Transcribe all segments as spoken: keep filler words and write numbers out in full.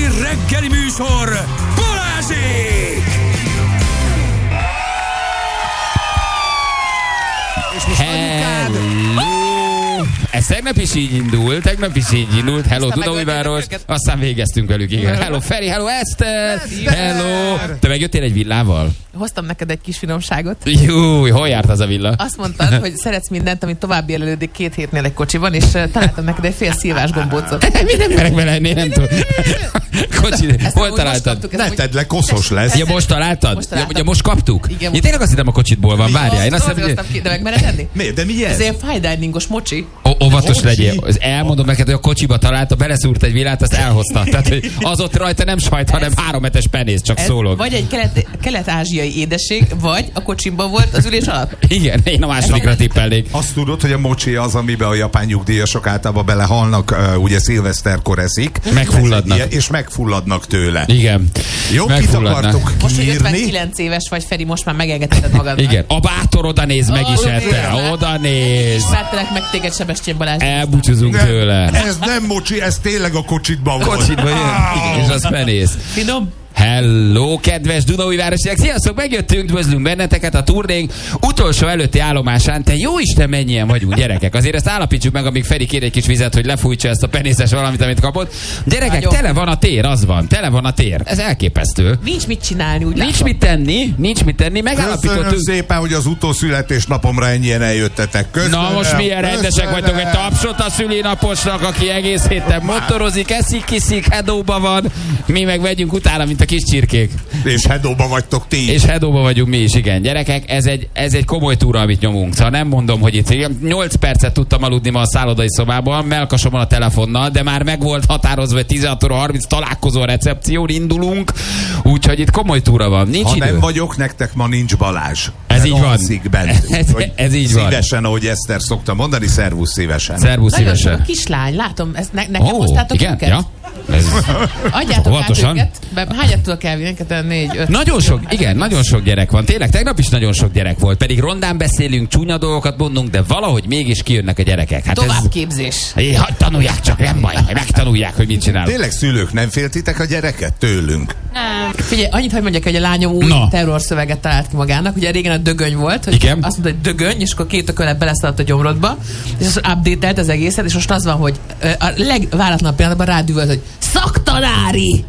reggeli műsor, Balázsék! És most Hello! Ez tegnap is így indult, tegnap is így indult. Hello, Dunaújváros. Aztán végeztünk velük, igen. Hello, Feri, hello, Eszter! Hello! Te megjöttél egy villával? Hoztam neked egy kis finomságot. Júj, hol járt az a villa? Azt mondtad, hogy szeretsz mindent, amit tovább élelődik két hétnél egy kocsiban, és uh, találtam neked egy fél szilvás gombócot. Mi nem merek bele ennél, nem tudom. Kocsi, hol találtad? Ne tedd le, koszos lesz. Ja, most találtad? Most találtam. Ja, most kaptuk? Igen. Én tényleg azt hittem a kocsitból van, várjál. Én azt hiszem, hiszem, hogy... De meg mered enni? Miért? De mi ez? Ez ilyen fine diningos mocsi. Ó, óvatos Mocsi? legyél. Elmondom neked, hogy a kocsiba találta, beleszúrt egy villát, azt elhozta. Tehát, hogy az ott rajta nem sajt, hanem hárometes penész, csak Ez szólok. vagy egy kelet, kelet-ázsiai édesség, vagy a kocsimban volt az ülés alatt. Igen, én a másodikra tippelnék. Azt tudod, hogy a mocsi az, amiben a japán nyugdíjasok általában belehalnak, uh, ugye szilveszterkor eszik. Megfulladnak. Ilyen, és megfulladnak tőle. Igen. Jó, kit Megfulladnak. akartuk Most, hogy kiírni? ötvenkilenc éves vagy, Feri, most már megengedheted magadnak. Igen. A bátor oda néz meg is Oda este. néz. Oda néz. Vártelek meg téged, Sebestyén Balázs. Elbúcsúzunk Nem, tőle. Ez nem mocsi, ez tényleg a kocsitban volt. Kocsidba jön. Igen, és az penész. Finom? Hello, kedves Dunaújvárosiak! Sziasztok, megjöttünk, üdvözlünk benneteket a turnénk utolsó előtti állomásán. Te jó Isten, mennyien vagyunk, gyerekek! Azért ezt állapítsuk meg, amíg Feri kér egy kis vizet, hogy lefújtsa ezt a penészes valamit, amit kapott. Gyerekek, Nagyon. tele van a tér, az van, tele van a tér. Ez elképesztő. Nincs mit csinálni, úgy Nincs látom. mit tenni, nincs mit tenni, Köszönöm megállapítottunk. szépen, hogy az utószületésnapomra ennyien eljöttetek. Köszönöm. Na most milyen rendesek Köszönöm. vagytok, egy tapsot a szülinaposnak, aki egész héten motorozik, eszik, kiszik, hedóba van. Mi meg vegyünk utána, mint a kis csirkék. És hedóba vagytok ti. És hedóba vagyunk mi is, igen. Gyerekek, ez egy, ez egy komoly túra, amit nyomunk. Szóval nem mondom, hogy itt nyolc percet tudtam aludni ma a szállodai szobában, melkasomon a telefonnal, de már meg volt határozva, hogy tizenhat óra harminc találkozó a recepción, indulunk, úgyhogy itt komoly túra van. Nincs Ha idő. nem vagyok, nektek ma nincs Balázs. Ez így van. Alszik bennünk. Ez- Hogy ez így van. Szívesen, ahogy Eszter szokta mondani, szervusz szívesen. Szervusz Nagyon sok szívesen. a kislány, látom, ezt ne, nekem Ó, hoztátok igen? őket? Ja. Ez... Adjátok át Óvatosan. őket. Be, hányat tudok elvinni? Neked négy, öt. Nagyon sok, igen, nagyon sok gyerek van. Tényleg, tegnap is nagyon sok gyerek volt. Pedig rondán beszélünk, csúnya dolgokat mondunk, de valahogy mégis kijönnek a gyerekek. Hát ez... Továbbképzés. Hé, hadd tanulják csak, nem baj, megtanulják, hogy mit csinálunk. Tényleg szülők, nem féltitek a gyereket tőlünk? Nem. Figyelj, annyit, hogy mondjak, hogy a lányom új Na. terrorszöveget talált ki magának. Ugye régen a dögöny volt, hogy Igen. azt mondta, hogy dögöny, és akkor két ökölet beleszaladt a gyomrodba, és az update-elt az egészet, és most az van, hogy ö, a legváratlanabb pillanatban rádüvölt, hogy szaktanári!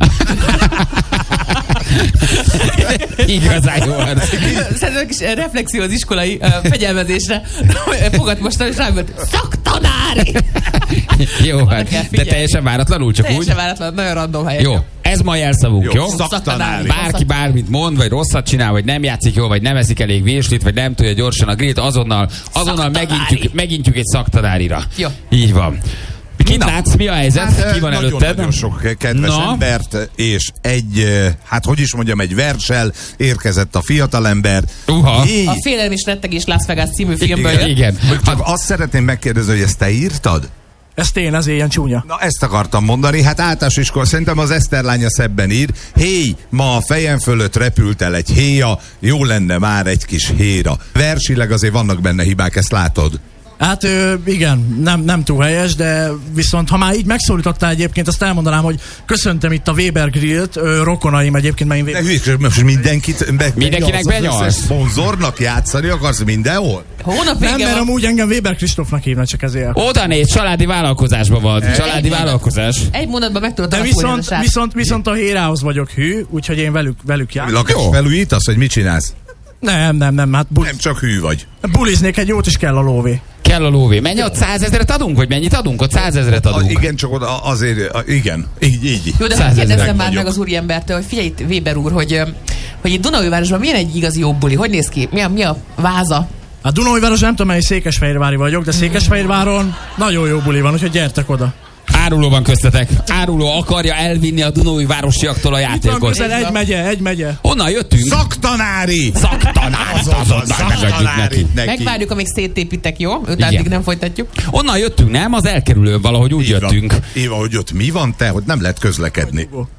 Igazán jó arc. Szerintem kis reflexió az iskolai uh, fegyelmezésre. Fogad most, és rábölt, szaktanári! Jó, hát, kell de figyelni. teljesen váratlanul, csak Teljesen úgy. váratlan, nagyon random helyen. Jó, ez ma jelszavunk, jó? Jó, szaktanári. Bárki bármit mond, vagy rosszat csinál, vagy nem játszik jól, vagy nem eszik elég virslit, vagy nem tudja gyorsan a grillt, azonnal, azonnal Szaktanári. megintjük, megintjük egy szaktanárira. Jó. Így van. Kit Na. látsz? Mi a helyzet? Hát, Ki van nagyon, előtted? Nagyon sok kedves Na. embert, és egy, eh, hát hogy is mondjam, egy verssel érkezett a fiatalember. Uha. Jé, A Félelem és Rettegés Las Vegas című filmből Igen, jött. igen. Csak azt szeretném megkérdezni, hogy ezt te írtad? Ez tény, ez ilyen csúnya. Na ezt akartam mondani, hát általános iskola, szerintem az Eszter lánya szebben ír. Héj, ma a fejem fölött repült el egy héja, jó lenne már egy kis héra. Versileg azért vannak benne hibák, ezt látod? Hát ö, igen, nem, nem túl helyes, de viszont ha már így megszólítottál egyébként, azt elmondanám, hogy köszöntöm itt a Weber Grillt, ö, rokonaim egyébként, mert én De Weber... hülyes, most mindenkit... Be, Mindenkinek benyalsz? Szponzornak játszani akarsz mindenhol? Hónap Nem, vége mert van. amúgy engem Weber Kristófnak hívnak, csak ezért. Oda néz, családi vállalkozásban van. Családi Egy- vállalkozás. Egy mondatban meg tudod De alapulni viszont, a srác. viszont, viszont a hérához vagyok hű, úgyhogy én velük, velük jár. Lakásfelújítasz, hogy mit csinálsz? Nem, nem, nem, hát bul- Nem csak hű vagy. buliznék egy jót, is kell a lóvé. Kell a lóvé. Mennyi ott százezret adunk, vagy mennyit adunk? Ott százezret A, adunk. igen, csak oda azért, a, igen, így, így. Jó, de Százezrek kérdezzem már vagyok. meg az úriembertől, hogy figyelj itt, Weber úr, hogy, ö, hogy itt Dunaújvárosban milyen egy igazi jó buli? Hogy néz ki? Mi a, mi a váza? A Dunaújváros nem tudom, mely Székesfehérvári vagyok, de Székesfehérváron nagyon jó buli van, úgyhogy gyertek oda. Áruló van köztetek. Áruló akarja elvinni a Dunaújvárosiaktól a Itt van játékot. közel egy megye, egy megye. Honnan jöttünk? Szaktanári! Szaktanár. Azonnal megadjuk neki. Megvárjuk, amíg széttépitek, jó? Őt Igen. addig nem folytatjuk. Onnan jöttünk, nem? Az elkerülő, valahogy úgy Így van. jöttünk. Így van, hogy ott mi van te, hogy nem lehet közlekedni.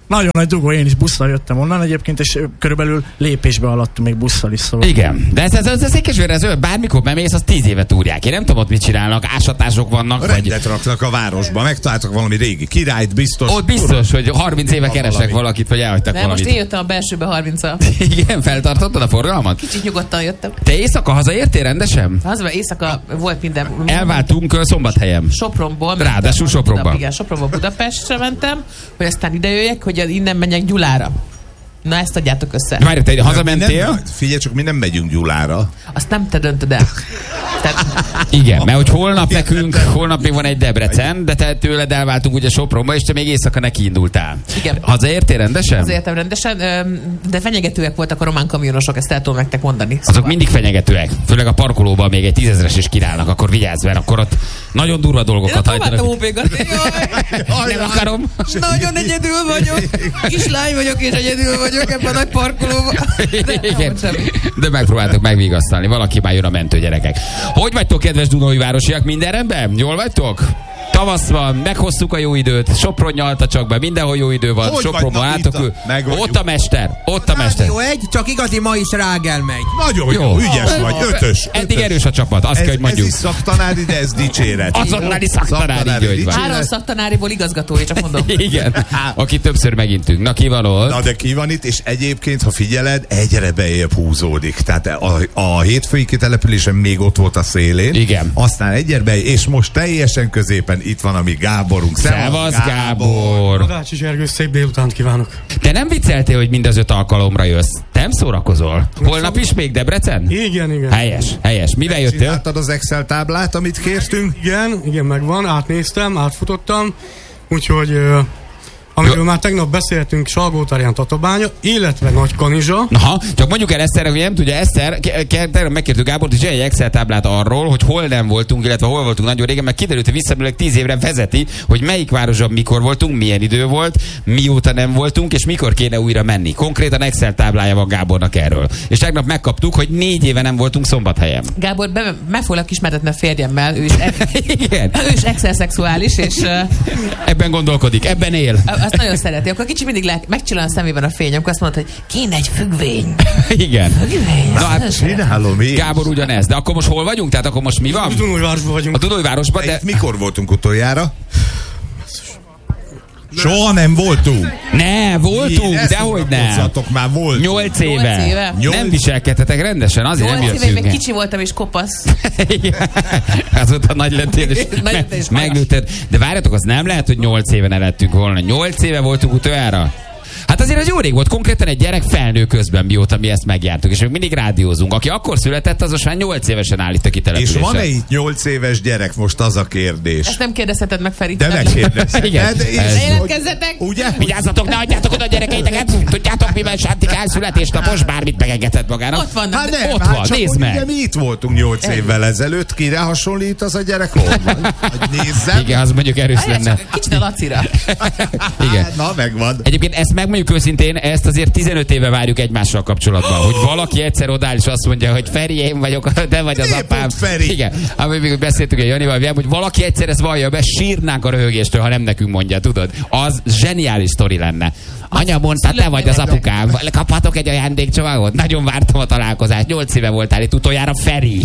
Nagyon nagy dugó, én is busszal jöttem onnan egyébként, és körülbelül lépésbe alattunk még busszal is, szóval. Igen, de ez, ez, ez, ez Székesfehérre, ez olyan, bármikor bemész, az tíz éve túrják. Én nem tudom, ott mit csinálnak, ásatások vannak. Rendet vagy... raknak a városba, megtaláltak valami régi királyt, biztos. Ott biztos, hogy harminc éve keresek valami. valakit, vagy elhagytak De valamit. most én jöttem a belsőbe harminccal. Igen, feltartottad a forgalmat? Kicsit nyugodtan jöttem. Te éjszaka hazaértél rendesen? Az éjszaka volt minden. Elváltunk uh, Szombathelyem. Sopronból. Ráadásul Sopronban. Buda, igen, Sopronból Budapestre mentem, hogy aztán ide jöjjek, hogy innen menjek Gyulára. Na ezt adjátok össze. Várj, te hazamentél? Nem, figyelj csak, mi nem megyünk Gyulára. Azt nem te döntöd el. Tehát... Igen, mert hogy holnap nekünk, holnap még van egy Debrecen, de te tőled elváltunk ugye Sopronba, és te még éjszaka neki indultál. Igen. Hazaértél rendesen? Hazaértem rendesen, de fenyegetőek voltak a román kamionosok, ezt el tudom nektek mondani. Azok szóval. mindig fenyegetőek. Főleg a parkolóban még egy tízezres is királnak, akkor vigyázz, mert akkor ott nagyon durva dolgokat hajtanak. Nem akarom. Nagyon egyedül vagyok. Kislány vagyok, és egyedül vagyok ebben a nagy parkolóban. De, Igen. De megpróbáltok megvigasztalni. Valaki már jön a mentő, gyerekek. Hogy vagytok, kedves Dunaújvárosiak? Minden rendben? Jól vagytok? Tavasz van, meghoztuk a jó időt, Sopron nyalta csak be, mindenhol jó idő van, Hogy Sopronban vagynak átok, itt a- ott a mester, ott a mester. Jó, egy, csak igazi ma is rágel megy. Nagyon jó, Jó. ügyes vagy, ötös. Eddig ötös. erős a csapat, azt Ez, kell, hogy ez mondjuk. is szaktanári, de ez dicséret. Azonnali szaktanári György vagy. Három szaktanáriból igazgatói, csak mondom. Igen, aki többször megintünk. Na, ki van ott? Na de ki van itt, és egyébként, ha figyeled, egyre bejebb húzódik. Tehát a, a hétfői kitelepülésen még ott volt a szélén. Igen. Aztán egyre bejebb, és most teljesen középen itt van a mi Gáborunk. Szevasz, Gábor! Badácsi Zsergő, szép délutánt kívánok. Te nem vicceltél, hogy mind az öt alkalomra jössz? Te nem szórakozol? Holnap is még Debrecen? Igen, igen. Helyes, helyes. Mivel jöttél? Csináltad az Excel táblát, amit kértünk? Igen, igen, megvan, átnéztem, átfutottam, úgyhogy uh, amiről Jó. már tegnap beszéltünk, Salgótarján Tatabánya, illetve Nagykanizsa. Aha, csak mondjuk el Eszterre, hogy nem tudja, Eszter, ke- ke- tegnap megkértük Gábort, hogy egy Excel táblát arról, hogy hol nem voltunk, illetve hol voltunk nagyon régen, mert kiderült, hogy visszamenőleg tíz évre vezeti, hogy melyik városban mikor voltunk, milyen idő volt, mióta nem voltunk, és mikor kéne újra menni. Konkrétan Excel táblája van Gábornak erről. És tegnap megkaptuk, hogy négy éve nem voltunk Szombathelyen. Gábor, be, meg foglak ismertetni a férjemmel, ő is, Igen. ő is Excel szexuális, és uh, Ebben gondolkodik, ebben él. azt nagyon szereti. Akkor kicsi mindig le, megcsillan a szemében a fény, amikor azt mondod, hogy kéne egy függvény. Igen. Függvény. Na hát, Csinálom én. Gábor ugyanez, de akkor most hol vagyunk? Tehát akkor most mi van? Dunajvárosban vagyunk. A Dunajvárosban, de... Itt mikor voltunk utoljára? Soha nem voltunk. Ne, voltunk, Ne dehogy nem. szórakozzatok, már volt. Nyolc éve. Nyolc éve. Nem Nyolc- viselkedtetek rendesen, azért nem Nyolc éve jöttünk. még kicsi voltam és kopasz. Igen. Azóta nagy lettél, és Nagy me- lettél, és megnőtted. De várjatok, az nem lehet, hogy nyolc éve ne lettünk volna. Nyolc éve voltunk utoljára. Hát azért az jó rég volt, konkrétan egy gyerek felnő közben, mióta mi ezt megjártuk, és még mindig rádiózunk. Aki akkor született, az most már nyolc évesen áll itt a kitelepülésen. És van-e itt nyolc éves gyerek? Most az a kérdés. Ezt nem kérdezheted meg, Feri. De Nem. megkérdezheted. Igen. és- Ez- Jelentkezzetek! Ugye? Vigyázzatok, ne adjátok oda a gyerekeiteket! Tudjátok, mivel Sántik elszületésnapos, bármit megengedhet magának. Ott vannak. Hát de- nem, Ott hát van, csak nézd hogy meg. Ugye mi itt voltunk nyolc évvel ezelőtt, kire hasonlít az a gyerek? Hol van? Hogy nézzem. Igen, az mondjuk erős Várjál lenne. csak, kicsit a Lacira. Igen. Hát, na, megvan. Egyébként ezt megmondjuk őszintén, ezt azért tizenöt éve várjuk egymással kapcsolatban, hogy valaki egyszer odáll és azt mondja, hogy Feri, én vagyok, de vagy az Miért apám. pont Feri? Igen. Amit még beszéltük a Janival, hogy valaki egyszer ezt vallja be, sírnánk a röhögéstől, ha nem nekünk mondja, tudod? Az zseniális sztori lenne. Anya mondta, te vagy az apukám. Kaphatok egy ajándékcsomagot? Nagyon vártam a találkozást. Nyolc éve voltál itt utoljára, Feri.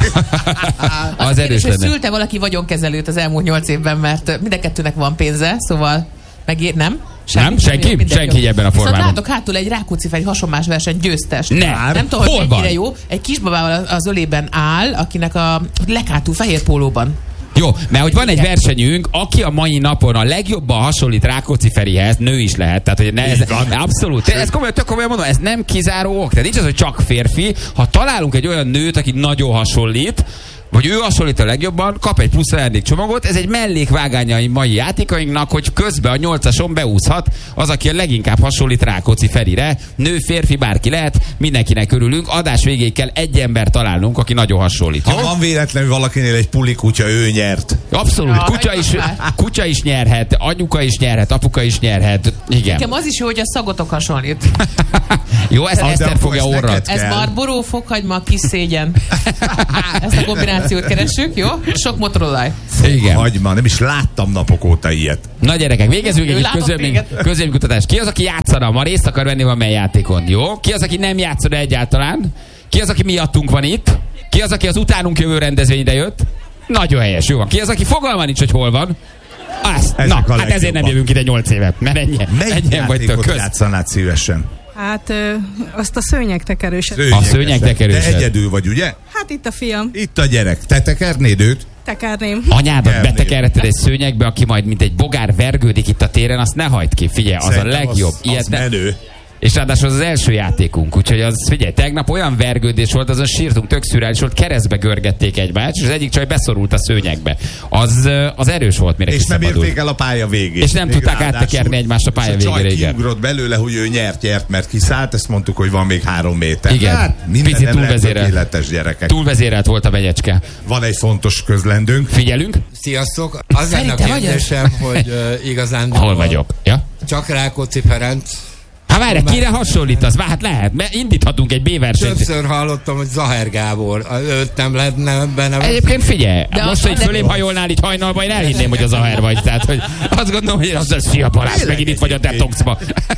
Az Az erős kérdés, hogy lenne. szülte valaki vagyonkezelőt az elmúlt nyolc évben, mert mind a kettőnek van pénze, szóval megér, nem? Nem? Senki? Jó, minden Senki jó. ebben a formában. Viszont látok hátul egy Rákóczi Feri hasonlás verseny győztest. Ne. Nem tudom, Hol hogy van? mennyire jó. Egy kisbabával az ölében áll, akinek a leghátul fehér pólóban. Jó, mert hogy van egy versenyünk, aki a mai napon a legjobban hasonlít Rákóczi Ferihez, nő is lehet, tehát hogy ne, ez, abszolút, ez komolyan, tök komolyan mondom, ez nem kizáró ok, tehát nincs az, hogy csak férfi, ha találunk egy olyan nőt, aki nagyon hasonlít, vagy ő hasonlít a legjobban, kap egy plusz ajándékcsomagot, ez egy mellékvágánya a mai játékainknak, hogy közben a nyolcason beúszhat az, aki a leginkább hasonlít Rákóczi Ferire, nő, férfi, bárki lehet, mindenkinek örülünk, adás végéig kell egy ember találnunk, aki nagyon hasonlít. Ha van véletlenül valakinél egy puli kutya, ő nyert. Abszolút, Ja, kutya is, már. kutya is nyerhet, anyuka is nyerhet, apuka is nyerhet. Igen. Nekem az is jó, hogy a szagotok hasonlít. Jó, ezt Az, de Eszter akkor fogja ezt orra. neked Ez kell. Marlboro, fokhagyma, kis szégyen. Ezt a kombinációt generációt keressük, jó? Sok motorolaj. Igen. Hagyma, nem is láttam napok óta ilyet. Na gyerekek, végezzük Ő egy látott közölmény, közölménykutatást. Ki az, aki játszana? Ma részt akar venni valamely játékon, jó? Ki az, aki nem játszana egyáltalán? Ki az, aki miattunk van itt? Ki az, aki az utánunk jövő rendezvényre jött? Nagyon helyes, jó van. Ki az, aki fogalma nincs, hogy hol van? Azt. Ezek Na, a hát ezért nem jövünk ide nyolc éve, mert ennyi. Melyik Ennyien vagytok játékot köz. játszanád szívesen? Hát ö, azt a szőnyegtekerőset. A szőnyegtekerőset. Te egyedül vagy, ugye? Hát itt a fiam. Itt a gyerek. Te tekernéd őt? Tekerném. Anyádat Kernéd. betekerheted egy szőnyegbe, aki majd mint egy bogár vergődik itt a téren, azt ne hagyd ki. Figyelj, az Szerintem a legjobb. Az, az Ilyet ne... menő. És ráadásul az az első játékunk, úgyhogy az, figyelj, tegnap olyan vergődés volt, azon sírtunk, tök szürreális volt, keresztbe görgették egymást, és az egyik csaj beszorult a szőnyegbe. Az, az erős volt, mire És nem kiszabadult. érték el a pálya végét. És nem Még tudták ráadásul. áttekerni egymást a pálya És végére, csaj igen. kiugrott belőle, hogy ő nyert, nyert, mert kiszállt, ezt mondtuk, hogy van még három méter. Igen. Hát, minden Picit nem lehet túlvezérelt. tökéletes gyerekek. Túlvezérelt volt a menyecske. Van egy fontos közlendőnk. Figyelünk? Sziasztok! Az lenne a Szerintem vagy kérdésem, hogy uh, igazán... Hol vagyok? Ja? Csak Rákóczi Ferenc. Hát várj, kire hasonlítasz? Hát lehet, mert indíthatunk egy B-versenyt. Többször hallottam, hogy Zaher Gábor. Őt nem lehetne benne... Egyébként figyelj, De most, az hogy a fölém leg- hajolnál így hajnalban, én elhinném, hogy az Aher vagy. Tehát, hogy azt gondolom, hogy az a Szia Balázs, megint itt vagy a detoxba.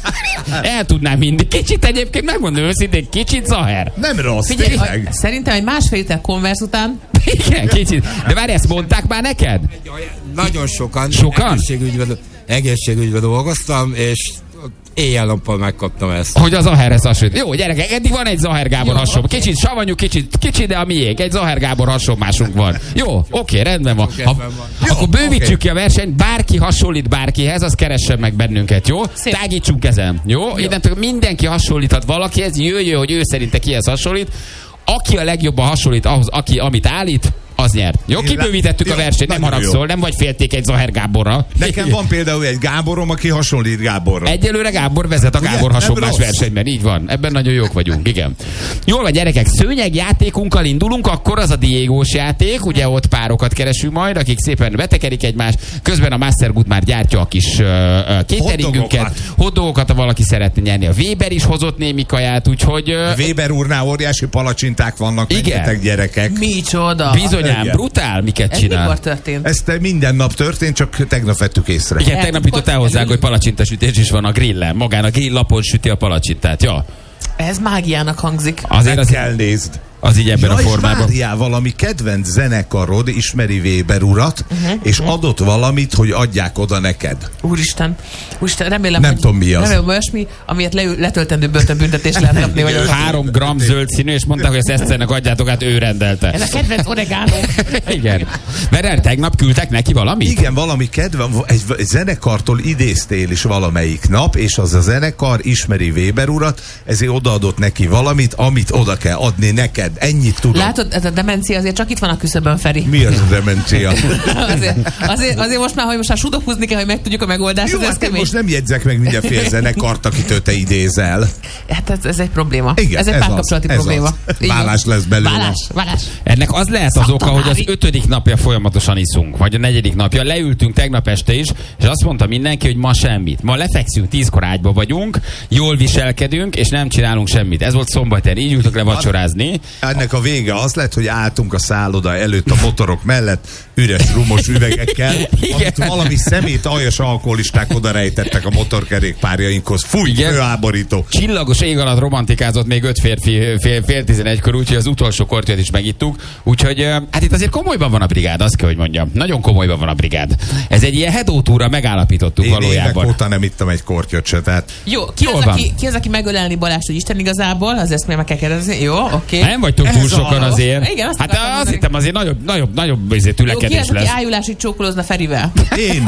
El tudnám mindig. Kicsit egyébként, megmondom őszintén, kicsit Zaher. Nem rossz, Figyelj, tényleg. a, szerintem egy másfél liter konversz után Igen, kicsit. De várj, ezt mondták már neked? Nagyon sokan. Sokan? Egészségügyben, egészségügyben dolgoztam, és éjjel-nappal megkaptam ezt. Hogy az Aherhez hasonlít. Jó, gyerekek, eddig van egy Zaher Gábor hasonló. Kicsit savanyú, kicsit, kicsit, de a miénk. Egy Zaher Gábor hasonlásunk van. Jó, oké, rendben van. Ha, akkor bővítsük ki a versenyt, bárki hasonlít bárkihez, az keressen meg bennünket, jó? Szép. Tágítsunk ezen, jó? Innentől mindenki hasonlíthat valakihez, jöjjön, hogy ő szerinte kihez hasonlít. Aki a legjobban hasonlít ahhoz, aki amit állít, az nyert. Jó, Én kibővítettük lá- a versenyt, nem nagyon haragszol, jó. nem vagy félték egy Zaher Gáborra. Nekem van például egy Gáborom, aki hasonlít Gáborra. Egyelőre Gábor vezet a Ugye? Gábor Nem hasonlás rossz. versenyben, így van. Ebben nagyon jók vagyunk, igen. Jól van, gyerekek, szőnyegjátékunkkal indulunk, akkor az a Diégós játék, ugye ott párokat keresünk majd, akik szépen betekerik egymást, közben a Mastergood már gyártja a kis uh, cateringünket, Hotdogokat. hotdogokat, ha valaki szeretne nyerni. A Weber is hozott némi kaját, úgyhogy uh, Weber úrnál óriási palacsinták vannak, Igen. menjetek gyerekek. micsoda. bizonyám igen. brutál, miket Ez csinál. mikor történt? Ez te minden nap történt, csak tegnap vettük észre. Igen, tegnap jutott el hozzánk, hogy palacsintasütés is van a grillen. Magán a grill lapon süti a palacsintát. Ja, Ez mágiának hangzik. azért Meg az, kell nézd. az így ebben Ja, a és formában. várjál, valami kedvenc zenekarod ismeri Weber urat, uh-huh, és uh-huh. adott valamit, hogy adják oda neked. Úristen. Úristen, remélem, Nem hogy, tudom, mi az. Remélem, olyasmi, amiért leül, letöltendő börtönbüntetést lehet kapni. Vagy az- Három gram zöld színű, és mondták, hogy ezt Eszternek adjátok át, ő rendelte. Ez a kedvenc oregano. Igen. Mert el tegnap küldtek neki valamit? Igen, valami kedve, egy, egy zenekartól idéztél is valamelyik nap, és az a zenekar ismeri Weber urat, ezért odaadott neki valamit, amit oda kell adni neked. Ennyit tudom. Látod, ez a demencia azért csak itt van a küszöbön, Feri. Mi az a demencia? azért, azért, azért most már, hogy most már sudokuzni kell, hogy megtudjuk a megoldást, Jó, ez, ez hát én kemény. most nem jegyzek meg mindenféle zenekart, akitől te idézel. Hát ez, ez egy probléma. Igen, ez egy ez az, párkapcsolati ez probléma. az. Így van. Vállás lesz belőle. Vállás, vállás. Ennek az lehet az oka, hogy az Szaktanári. ötödik napja folyamatosan iszunk, vagy a negyedik napja. Leültünk tegnap este is, és azt mondta mindenki, hogy ma semmit. Ma lefekszünk, tízkor ágyba vagyunk, jól viselkedünk, és nem csinálunk semmit. Ez volt szombaton, így ültök le vacsorázni. Ennek a vége az lett, hogy álltunk a szálloda előtt a motorok mellett, üres rumos üvegekkel, amit valami szemét aljas alkoholisták oda rejtettek a motorkerékpárjainkhoz. Fúj, Igen. főáborító. Csillagos ég alatt romantikázott még öt férfi fél, fél tizenegykor, úgyhogy az utolsó kortyot is megittuk. Úgyhogy ö, hát itt azért komolyban van a brigád, azt kell, hogy mondjam. Nagyon komolyban van a brigád. Ez egy ilyen hedótúra, megállapítottuk Én évek valójában. óta nem ittam egy kortyot se, tehát Jó, ki Jól az, van. aki, ki az, aki megölelni Balást, hogy Isten igazából? Az ezt még meg kell kérdezni. Jó, oké. Nem vagytok túl Ez sokan az. azért. Igen, azt hát akartam azt mondani. hittem azért nagyobb, nagyobb, nagyobb azért Jó, ki tülekedés az, aki lesz. ájulásig csókolózna Ferivel? én.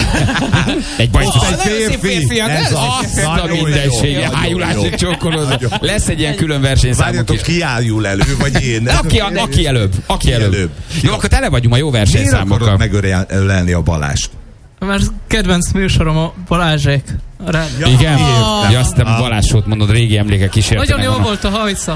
Egy bajszos. Most egy férfi. Ez az. Azt a Nagyon jó, mindenség, nagyon ájulásig jó. csókolózó. Nagyon. Lesz egy ilyen külön versenyszámunk Várjatok, is. ki ájul elő, vagy én? Aki, aki előbb, aki előbb. előbb. Jó, akkor tele vagyunk a jó Miért versenyszámokkal. akarod megölelni a Balást? Mert kedvenc műsorom a Balázsék. A rádió. Igen? Értem. Ja, azt te Ah. Balázs volt mondod, régi emlékek kísértenek. Nagyon jó vannak. volt a hajsza.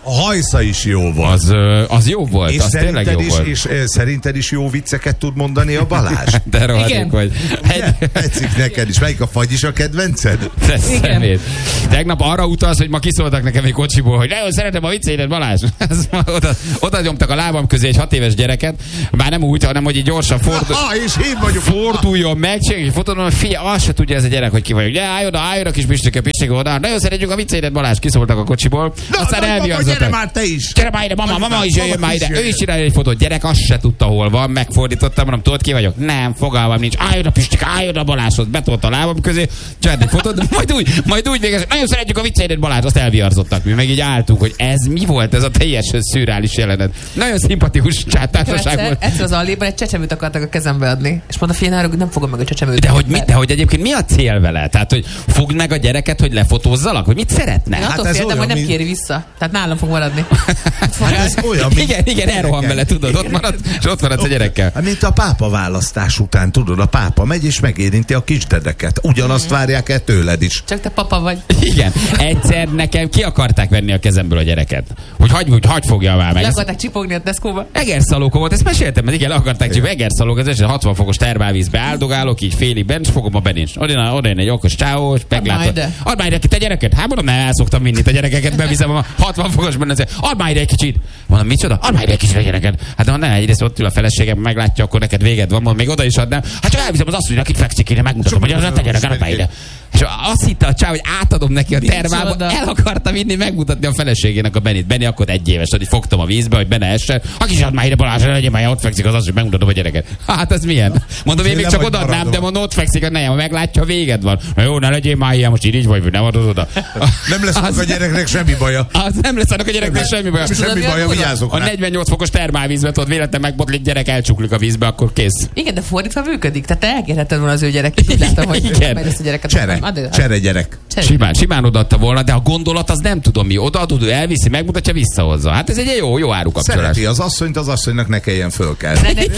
A hajsza is jó volt. Az, ö, az jó volt, és az tényleg jó is, volt. És ö, szerinted is jó vicceket tud mondani a Balázs? De rohadék vagy. Egy... Tetszik neked is. Melyik a fagy is a kedvenced? Szemét. Tegnap arra utalsz, hogy ma kiszóltak nekem egy kocsiból, hogy nagyon szeretem a vicceidet, Balázs. oda, oda nyomtak a lábam közé egy hat éves gyereket, már nem úgy, hanem hogy így gyorsan fordul. Ah, és én vagyok. Forduljon meg, csinálj egy fotót, hogy figyelj, azt se tudja ez a gyerek, hogy ki vagyok. De állj oda, állj oda, kis pistike, pistike oda. Nagyon szeretjük a vicceidet, Balázs, kiszóltak a kocsiból. Na, aztán elviarzottak. Gyere már te is. Gyere már ide, mama, mama is jöjjön már ide. Ő is csinálja egy fotót. Gyerek azt se tudta, hol van. Megfordítottam, mondom, tudod ki vagyok? Nem, fogalmam nincs. Állj oda, pistike, állj oda, Balázshoz. Betolt a lábam közé, csinált egy fotót, majd úgy, majd úgy végez. Nagyon szeretjük a vicceidet, Balázs, azt elviarzottak. Mi meg így álltunk, hogy ez mi volt, ez a teljesen szürreális jelenet. Nagyon szimpatikus csáttársaság volt. Egyszer az Alliban egy csecsemőt akartak a kezembe adni. És mondta, figyelj, hogy nem fogom meg a csecsemőt. De hogy, mit, de hogy egyébként mi a cél vele? Tehát, hogy fogd meg a gyereket, hogy lefotózzalak? Hogy mit szeretne? Én attól Hát féltem, hogy nem mint... kéri vissza. Tehát nálam fog maradni. Hát ez olyan, mint... Igen, igen, elrohan vele, tudod, ott marad, és ott maradsz a gyerekkel. Hát, mint a pápa választás után, tudod, a pápa megy és megérinti a kisdedeket. Ugyanazt várják el tőled is. Csak te papa vagy. Igen, egyszer nekem ki akarták venni a kezemből a gyereket. Hogy hagyj, hogy hagyj fogja már meg. Le akarták csipogni a Tesco-ba. Egerszalóka volt, ezt meséltem, mert igen, le akarták csipogni. Egerszalók, ez esetben hatvan fokos termálvízbe áldogálok, így félig bent, és fogom a benincs. Oda, oda egy okos csávó, és meglátod. Add már ide ki te gyereket. Hát mondom, nem, el szoktam vinni a gyerekeket, beviszem a hatvan fokosban. Add már ide egy kicsit. Mondom, micsoda? Add már ide egy kicsit a gyereket. Hát mondom, ne, egyrészt ott ül a feleségem, meglátja, akkor neked véged van, mondom, még oda is adnám. Hát csak elviszem az asszonynak, itt fekszik, ide megmutatom, hogy az a te gyerek, add már ide. És azt hitte a csáv, hogy átadom neki a termába, el akarta vinni, megmutatni a feleségének a Benit. Benni akkor egy éves, hogy fogtam a vízbe, hogy benne essen. Ha kis add már ide, Balázs, legyen már, ott fekszik az az, hogy megmutatom a gyereket. Hát ez milyen? Mondom, én még csak odaadnám, de mondom, ott fekszik a nejem, meglátja, véged van. Na jó, ne legyél már ilyen, most így vagy, nem adod oda. Nem lesz az... a gyereknek semmi baja. Az nem lesz annak a gyereknek semmi baja. Semmi baja, vigyázok. A negyvennyolc fokos termálvízbe, tudod, véletlen megbotlik, gyerek elcsuklik a vízbe, akkor kész. Igen, de fordítva működik. Tehát te elkérheted volna az ő gyereket. Úgy látom, hogy ezt a gyereket. Csere, csere gyerek. Simán, simán odaadta volna, de a gondolat az nem tudom mi. Odaadod, ő elviszi, megmutatja, visszahozza. Hát ez egy jó, jó árukapcsolás. Szereti az asszonyt, az asszonynak ne kelljen fölkelni.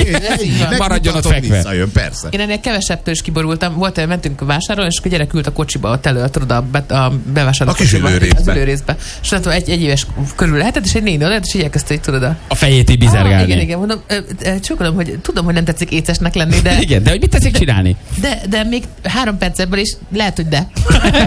Maradjon ott fekve. Visszajön, persze. Én ennél kevesebbtől is kiborultam. Volt, mentünk vásárolni, és a gyerek ült a kocsiba, ott elő, tudod, a, be, a bevásárló a kocsiba. Az ülőrészbe. És mondtam, egy, egy éves körül lehetett, és egy néni odajött, és így elkezdte, hogy tudod a... A fejét így bizergálni. Ah, igen, igen, mondom, csókolom, hogy tudom, hogy nem tetszik écesnek lenni, de... Igen, de hogy mit tetszik csinálni? De, de még három perc ebből is lehet, hogy de.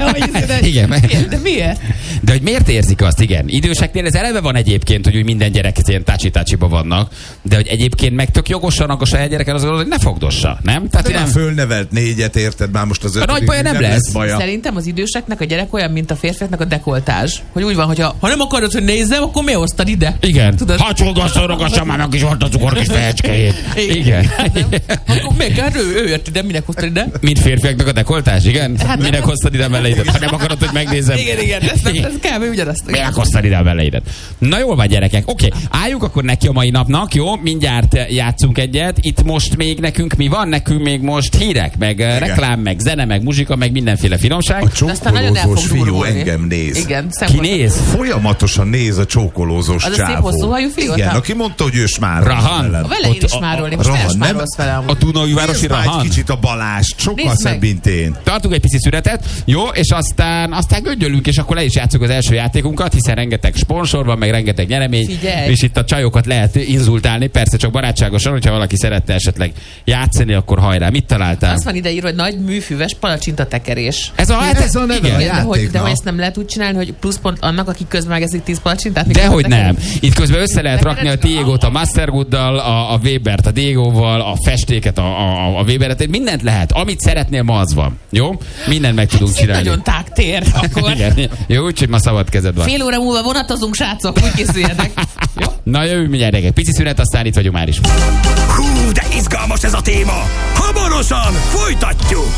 Igen, de miért? De hogy miért érzik azt, igen. Időseknél ez eleve van egyébként, hogy úgy minden gyerek ilyen tácsi-tácsiba vannak, de hogy egyébként meg tök jogosan a saját gyereken az, hogy ne fogdossa, nem? Tehát nem fölnevelt négyet, érted már most az ötödik. A nagy baja nem, nem lesz. lesz baja. Szerintem az időseknek a gyerek olyan, mint a férfiaknak a dekoltázs. Hogy úgy van, hogy ha, ha nem akarod, hogy nézzem, akkor mi osztad ide? Igen. Tudod? Ha csodaszol, rogassam már meg is volt a cukorkis fejecskéjét. Igen. Akkor még kell, ő, ő jött ide, minek hoztad ide? Mint férfiaknak a dekoltázs, igen? Hát minek hoztad ide melleidet? Ha nem akarod, hogy megnézem. Igen, igen, ez, ez kell, hogy ugyanazt. Minek hoztad ide a melleidet? Na jól van, gyerekek. Oké, okay. Álljunk akkor neki a mai napnak, jó? Mindjárt játszunk egyet. Itt most még nekünk mi van? Nekünk még most hírek, meg igen. Reklám, meg zene, meg muzsika, meg mindenféle finomság. A csókolózós fiú engem néz. Igen, ki néz? Folyamatosan néz a csókolózós csávó. Az csávó. a szép hosszú hajú fiú? Igen, aki mondta, hogy ő smár. Rahan. A vele én is smárolni. Most nem smárolsz vele. A Dunai városi Rahan. Egy kicsit a Balázs, sokkal szebb, mint én. Tartunk egy pici szünetet, jó? És aztán, aztán göngyölünk, és akkor le is játszunk az első játékunkat, hiszen rengeteg sponsor van, meg rengeteg nyeremény. Figyelj. És itt a csajokat lehet inzultálni, persze csak barátságosan, hogyha valaki szeretne esetleg játszani, akkor hajrá. Mit találtál? Azt van ide hogy nagy műfüves palacsintatekerés. Ez a, ez a neve a de, hogy, de hogy ezt nem lehet úgy csinálni, hogy pluszpont annak, aki közben megeszik tíz palacsintát? Dehogy nem. Itt közben össze lehet rakni a Diegót a Mastergooddal, a, a Webert a Diegóval, a festéket a, a, a Weberet, mindent lehet. Amit szeretnél, ma az van. Jó? Mindent meg tudunk ez csinálni. Nagyon tágtér akkor. Igen. Jó, úgyhogy ma szabad kezed van. Fél óra múlva vonatozunk, srácok, úgy készüljenek. Jó? Na jövő mindjárt egy pici szünet, aztán itt vagyunk már is. Hú, de izgalmas ez a téma! Hamarosan folytatjuk!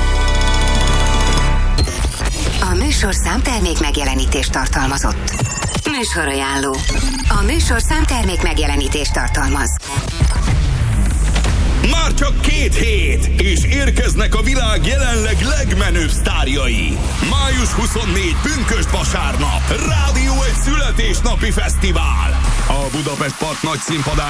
A műsorszám termék megjelenítést tartalmazott. Műsorajánló. A műsorszám termék megjelenítést tartalmaz. Már csak két hét, és érkeznek a világ jelenleg legmenőbb sztárjai. május huszonnégyedike pünkösd vasárnap. Rádió egy születésnapi fesztivál. A Budapest Park nagy színpadán